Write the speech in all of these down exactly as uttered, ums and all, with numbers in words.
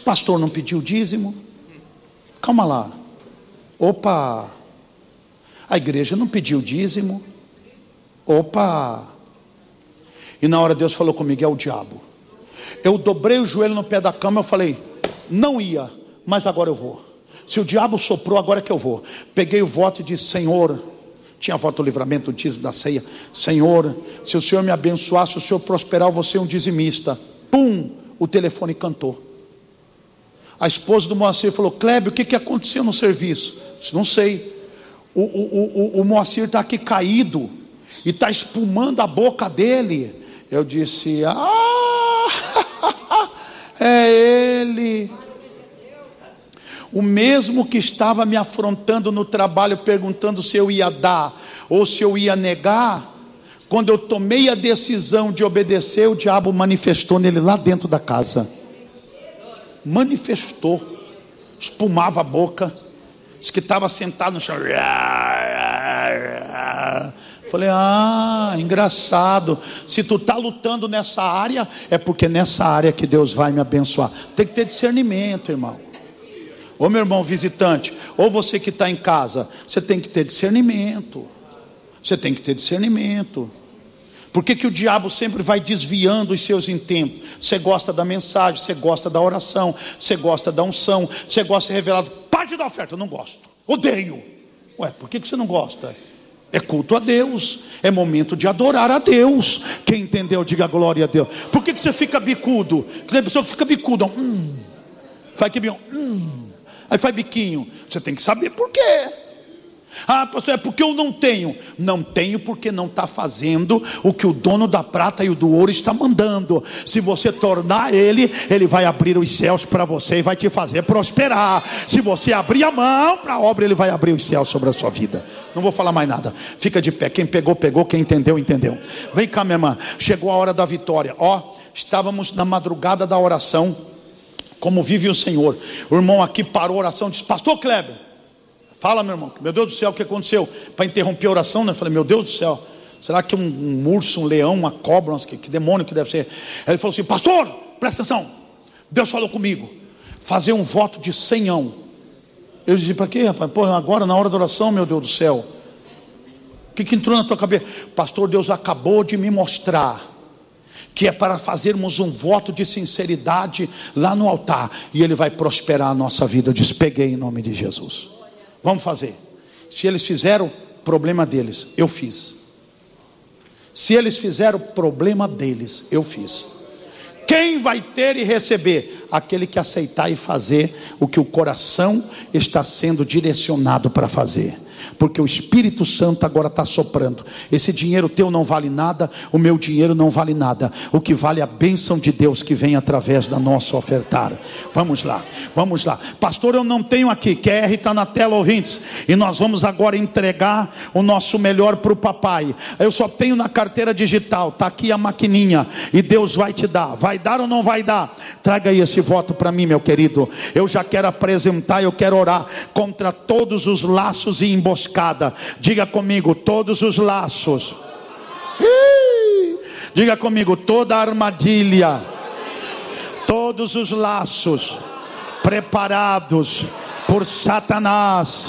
pastor não pediu dízimo. Calma lá. Opa. A igreja não pediu dízimo. Opa. E na hora Deus falou comigo: é o diabo. Eu dobrei o joelho no pé da cama. Eu falei: não ia, mas agora eu vou. Se o diabo soprou, agora é que eu vou. Peguei o voto e disse: Senhor, tinha voto do livramento, o dízimo da ceia. Senhor, se o Senhor me abençoar, se o Senhor prosperar, eu vou ser um dizimista. Pum, o telefone cantou. A esposa do Moacir falou: Kleber, o que, que aconteceu no serviço? Eu disse: não sei. O, o, o, o Moacir está aqui caído e está espumando a boca dele. Eu disse: ah, é ele. O mesmo que estava me afrontando no trabalho, perguntando se eu ia dar ou se eu ia negar, quando eu tomei a decisão de obedecer, o diabo manifestou nele lá dentro da casa. Manifestou, espumava a boca, disse que estava sentado no chão. Falei: ah, engraçado. Se tu está lutando nessa área, é porque nessa área que Deus vai me abençoar. Tem que ter discernimento, irmão. Ô meu irmão visitante, ou você que está em casa, você tem que ter discernimento. Você tem que ter discernimento. Por que que o diabo sempre vai desviando os seus intentos? Você gosta da mensagem, você gosta da oração, você gosta da unção, você gosta de revelado. Parte da oferta, eu não gosto, odeio. Ué, por que que você não gosta? É culto a Deus, é momento de adorar a Deus. Quem entendeu, diga glória a Deus. Por que que você fica bicudo? A pessoa fica bicudo, hum, faz que hum, aí faz biquinho. Você tem que saber por quê. Ah, pastor, é porque eu não tenho. Não tenho porque não está fazendo o que o dono da prata e o do ouro está mandando. Se você tornar ele, ele vai abrir os céus para você e vai te fazer prosperar. Se você abrir a mão para a obra, ele vai abrir os céus sobre a sua vida. Não vou falar mais nada. Fica de pé. Quem pegou, pegou. Quem entendeu, entendeu. Vem cá, minha irmã. Chegou a hora da vitória. Ó, estávamos na madrugada da oração. Como vive o Senhor. O irmão aqui parou a oração e disse: pastor Kleber, fala, meu irmão. Meu Deus do céu, o que aconteceu? Para interromper a oração, né? Eu falei: meu Deus do céu, será que um, um urso, um leão, uma cobra, que, que demônio que deve ser? Aí ele falou assim: pastor, presta atenção. Deus falou comigo, fazer um voto de cem. Eu disse: para quê, rapaz? Pô, agora na hora da oração, meu Deus do céu. O que, que entrou na tua cabeça? Pastor, Deus acabou de me mostrar que é para fazermos um voto de sinceridade lá no altar, e Ele vai prosperar a nossa vida. Eu disse: peguei em nome de Jesus. Vamos fazer. Se eles fizeram, problema deles, eu fiz. Se eles fizeram, problema deles, eu fiz. Quem vai ter e receber? Aquele que aceitar e fazer o que o coração está sendo direcionado para fazer. Porque o Espírito Santo agora está soprando. Esse dinheiro teu não vale nada, o meu dinheiro não vale nada. O que vale é a bênção de Deus que vem através da nossa ofertar. Vamos lá, vamos lá. Pastor, eu não tenho aqui. Q R está na tela, ouvintes. E nós vamos agora entregar o nosso melhor para o papai. Eu só tenho na carteira digital. Está aqui a maquininha. E Deus vai te dar. Vai dar ou não vai dar? Traga aí esse voto para mim, meu querido. Eu já quero apresentar, eu quero orar contra todos os laços e emboscadas. Diga comigo: todos os laços. Ih! Diga comigo: toda a armadilha, todos os laços preparados por Satanás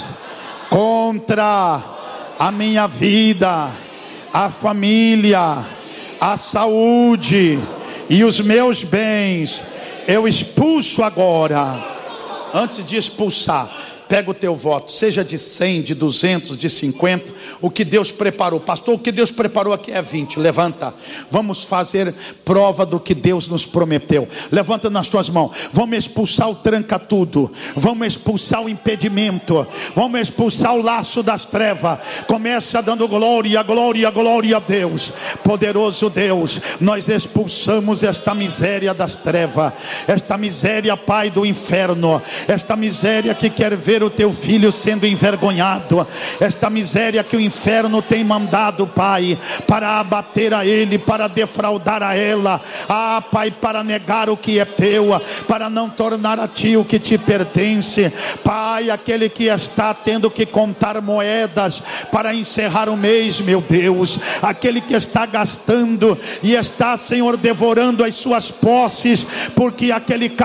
contra a minha vida, a família, a saúde e os meus bens, eu expulso agora. Antes de expulsar, pega o teu voto, seja de cem, de duzentos, de cinquenta, o que Deus preparou. Pastor, o que Deus preparou aqui é vinte. Levanta, vamos fazer prova do que Deus nos prometeu. Levanta nas tuas mãos. Vamos expulsar o tranca tudo, vamos expulsar o impedimento, vamos expulsar o laço das trevas. Começa dando glória, glória, glória a Deus. Poderoso Deus, nós expulsamos esta miséria das trevas, esta miséria, Pai, do inferno, esta miséria que quer ver o teu filho sendo envergonhado, esta miséria que o inferno tem mandado, Pai, para abater a ele, para defraudar a ela, ah, Pai, para negar o que é teu, para não tornar a ti o que te pertence. Pai, aquele que está tendo que contar moedas para encerrar o mês, meu Deus, aquele que está gastando e está, Senhor, devorando as suas posses, porque aquele